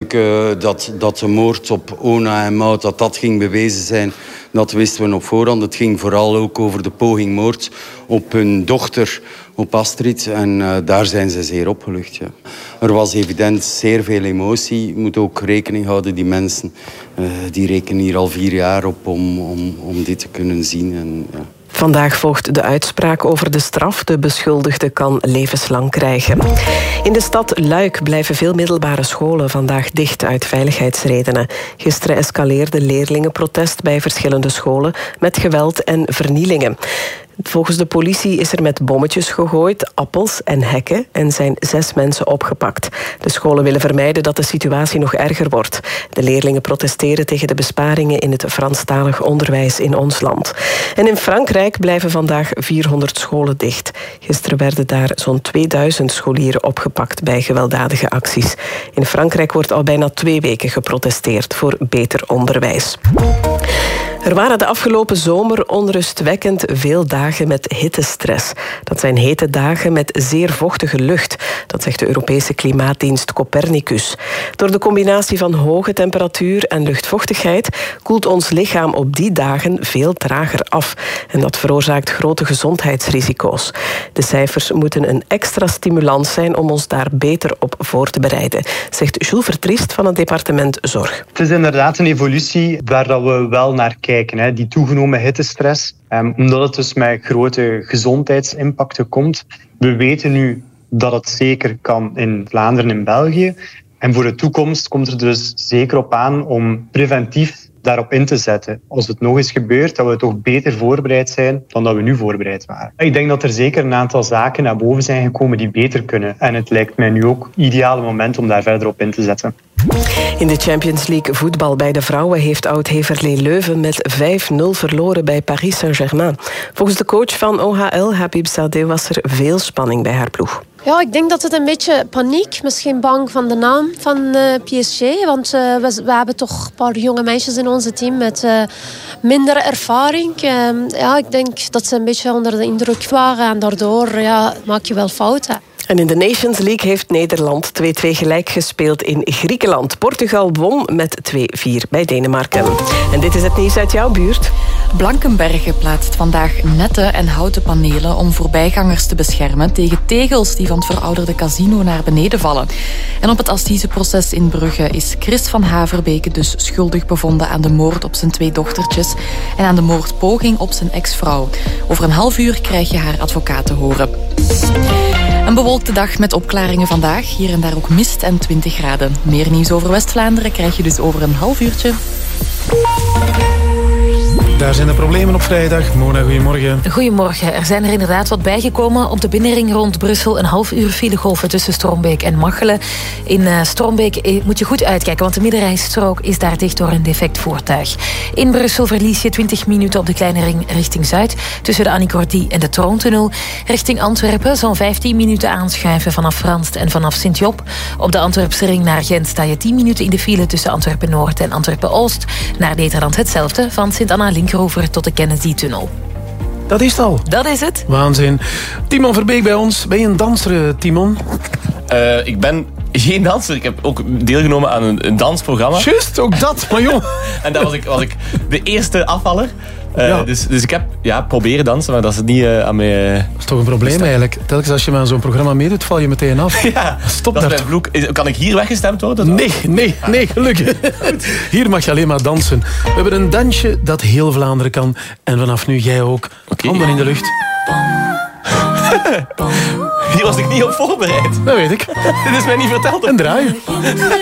natuurlijk dat de moord op Ona en Maud dat ging bewezen zijn. Dat wisten we op voorhand. Het ging vooral ook over de poging moord op hun dochter, op Astrid. En daar zijn ze zeer opgelucht. Ja. Er was evident zeer veel emotie. Je moet ook rekening houden, die mensen die rekenen hier al 4 jaar op om dit te kunnen zien. En, ja. Vandaag volgt de uitspraak over de straf. De beschuldigde kan levenslang krijgen. In de stad Luik blijven veel middelbare scholen vandaag dicht uit veiligheidsredenen. Gisteren escaleerde leerlingenprotest bij verschillende scholen met geweld en vernielingen. Volgens de politie is er met bommetjes gegooid, appels en hekken en zijn 6 mensen opgepakt. De scholen willen vermijden dat de situatie nog erger wordt. De leerlingen protesteren tegen de besparingen in het Franstalig onderwijs in ons land. En in Frankrijk blijven vandaag 400 scholen dicht. Gisteren werden daar zo'n 2000 scholieren opgepakt bij gewelddadige acties. In Frankrijk wordt al bijna 2 weken geprotesteerd voor beter onderwijs. Er waren de afgelopen zomer onrustwekkend veel dagen met hittestress. Dat zijn hete dagen met zeer vochtige lucht. Dat zegt de Europese klimaatdienst Copernicus. Door de combinatie van hoge temperatuur en luchtvochtigheid koelt ons lichaam op die dagen veel trager af. En dat veroorzaakt grote gezondheidsrisico's. De cijfers moeten een extra stimulans zijn om ons daar beter op voor te bereiden, zegt Jules Vertriest van het departement Zorg. Het is inderdaad een evolutie waar we wel naar kijken, die toegenomen hittestress. Omdat het dus met grote gezondheidsimpacten komt. We weten nu dat het zeker kan in Vlaanderen en België. En voor de toekomst komt er dus zeker op aan om preventief daarop in te zetten. Als het nog eens gebeurt, dat we toch beter voorbereid zijn dan dat we nu voorbereid waren. Ik denk dat er zeker een aantal zaken naar boven zijn gekomen die beter kunnen. En het lijkt mij nu ook het ideale moment om daar verder op in te zetten. In de Champions League voetbal bij de vrouwen heeft oud-Heverlee Leuven met 5-0 verloren bij Paris Saint-Germain. Volgens de coach van OHL, Habib Sadeh, was er veel spanning bij haar ploeg. Ja, ik denk dat het een beetje paniek, misschien bang van de naam van PSG. Want we hebben toch een paar jonge meisjes in onze team met minder ervaring. Ik denk dat ze een beetje onder de indruk waren en daardoor maak je wel fouten. En in de Nations League heeft Nederland 2-2 gelijk gespeeld in Griekenland. Portugal won met 2-4 bij Denemarken. En dit is het nieuws uit jouw buurt. Blankenberge plaatst vandaag nette en houten panelen om voorbijgangers te beschermen tegen tegels die van het verouderde casino naar beneden vallen. En op het assiseproces in Brugge is Chris van Haverbeke dus schuldig bevonden aan de moord op zijn 2 dochtertjes en aan de moordpoging op zijn ex-vrouw. Over een half uur krijg je haar advocaat te horen. Een bewolkte dag met opklaringen vandaag. Hier en daar ook mist en 20 graden. Meer nieuws over West-Vlaanderen krijg je dus over een half uurtje. Daar zijn de problemen op vrijdag. Mona, goedemorgen. Goedemorgen. Er zijn er inderdaad wat bijgekomen. Op de binnenring rond Brussel een half uur filegolven tussen Strombeek en Machelen. In Strombeek moet je goed uitkijken, want de middenrijstrook is daar dicht door een defect voertuig. In Brussel verlies je 20 minuten op de kleine ring richting Zuid, tussen de Annie-Cordy en de Troontunnel. Richting Antwerpen zo'n 15 minuten aanschuiven vanaf Franst en vanaf Sint-Job. Op de Antwerpse ring naar Gent sta je 10 minuten in de file tussen Antwerpen-Noord en Antwerpen-Oost. Naar Nederland hetzelfde, van Sint-Anna-Linkeroever tot de Kennedy-tunnel. Dat is het al. Dat is het. Waanzin. Timon Verbeek bij ons. Ben je een danser, Timon? Ik ben geen danser. Ik heb ook deelgenomen aan een dansprogramma. Juist, ook dat. Maar joh. En daar was ik de eerste afvaller. Dus ik heb proberen dansen, maar dat is het niet aan mij. Dat is toch een probleem eigenlijk. Telkens als je aan zo'n programma meedoet, val je meteen af. Ja, stop dat daar. is mijn vloek. Kan ik hier weggestemd worden? Nee, gelukkig. Hier mag je alleen maar dansen. We hebben een dansje dat heel Vlaanderen kan. En vanaf nu jij ook. Handen in de lucht. Hier was ik niet op voorbereid. Dat weet ik. Dit is mij niet verteld. En draaien.